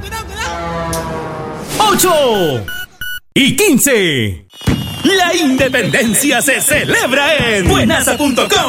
8 y 15. La independencia se celebra en buenasa.com.